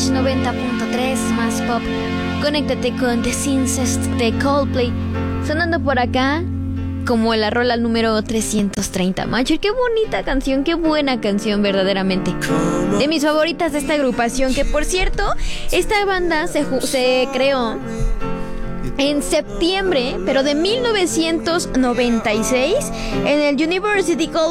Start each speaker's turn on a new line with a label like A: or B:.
A: Touch 90.3 más pop. Conéctate con The Incest de Coldplay. Sonando por acá como la rola número 330. Macho, qué bonita canción, qué buena canción verdaderamente. De mis favoritas de esta agrupación, que por cierto, esta banda se creó en septiembre, pero de 1996, en el University College